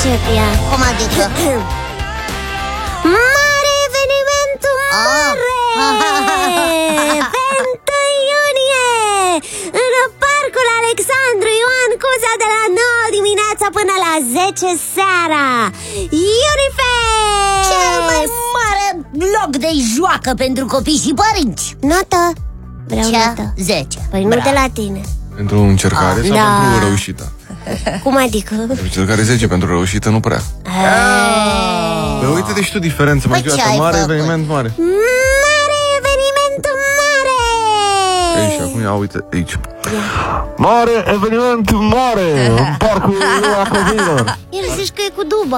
încet ea. Cum adică? Mare evenimentul mare! Pe 1 iunie în Parcul Alexandru Ioan Cuza de la 9 dimineața până la 10 seara. Unifest! Cel mai mare loc de joacă pentru copii și părinți. Notă? Vreau Ce? notă. 10. Păi nu de la tine. Pentru încercare sau da. pentru reușită? Cum adică? Pentru încercare 10, pentru reușită nu prea. Păi uite-te și tu diferență, mai Păi ziua ce asta, ai mare făcut? eveniment mare. Mare eveniment mare! Ei, și acum ia uite aici. Mare eveniment mare în Parcul Copiilor. El zici că e cu dubă.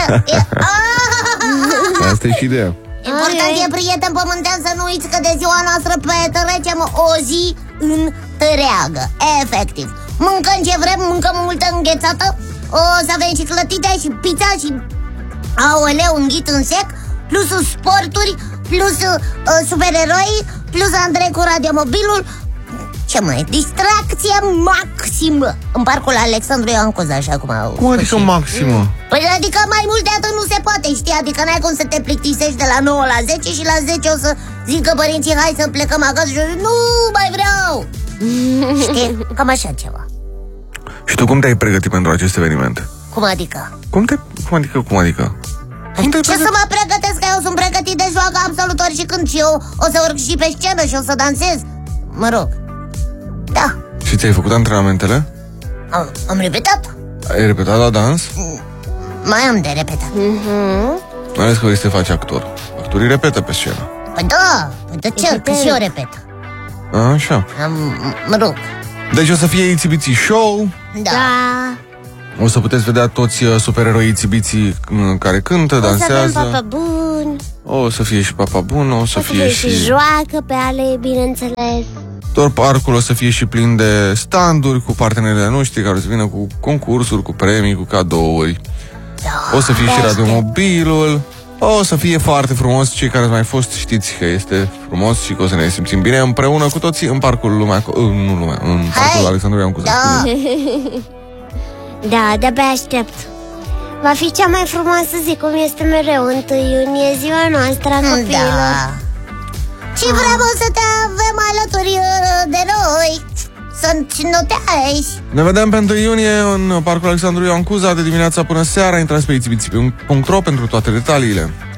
Asta e și ideea. Important e, prieten pământean, să nu uiți că de ziua noastră petrecem o zi întreagă. Efectiv. Mâncăm ce vrem, mâncăm multă înghețată. O să avem și clătite și pizza și aoleu, înghit în sec. Plus sporturi, plus supereroi, plus Andrei cu radiomobilul. Ce mai? Distracție maximă în Parcul Alexandru Ioan Cuza, așa cum au. Cum adică maximă? Păi adică mai mult de atât nu se poate, știi? Adică n-ai cum să te plictisești de la 9 la 10 și la 10 o să zică părinții hai să plecăm acasă și nu mai vreau. Știi? Cam așa ceva. Și tu cum te-ai pregătit pentru acest eveniment? Cum adică? Cum adică? Ce să mă pregătesc, că eu sunt pregătit de joacă absolut oricând și eu o să urc și pe scenă și o să dansez. Mă rog. Da. Și ți-ai făcut antrenamentele? Am repetat. Ai repetat la dans? Mai am de repetat. Mai ales că vrei să te faci actor. Actorii repetă pe scenă. Păi da, de ce? Că și eu repet. Așa. Mă rog. Deci o să fie exhibiții show. Da. O să puteți vedea toți supereroii exhibiții care cântă, O să avem dansează. papa bun. O să fie și papa bun, o să fie și... joacă pe ale, bineînțeles. Tot parcul o să fie și plin de standuri cu partenerii noștri care o să vină cu concursuri, cu premii, cu cadouri. O să fie și radiomobilul. O să fie foarte frumos. Cei care ați mai fost în frumos și că o să ne simțim bine împreună cu toții în parcul în Parcul Alexandru Ioan Cuza. Da. Da, de-abia aștept. Va fi cea mai frumoasă zi, cum este mereu 1 iunie, ziua noastră a copiilor. Da. Și vrem să te avem alături de noi. Să notezi. Ne vedem pe 1 iunie în Parcul Alexandru Ioan Cuza de dimineața până seara. Intrați pe exhibiții.ro pentru toate detaliile.